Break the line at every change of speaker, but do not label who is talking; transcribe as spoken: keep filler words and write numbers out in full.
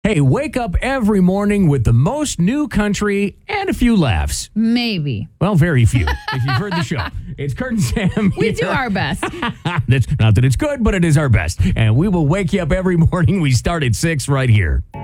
Hey, wake up every morning with the most new country and a few laughs.
Maybe.
Well, very few, if you've heard the show. It's Kurt and Sam.
We
here.
do our best.
That's not that it's good, but it is our best. And we will wake you up every morning. We start at six right here.